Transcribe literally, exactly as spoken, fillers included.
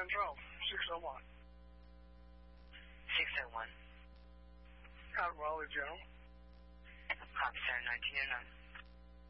Central, six oh one. six oh one. Out Raleigh General. Copy, sir, nineteen oh nine.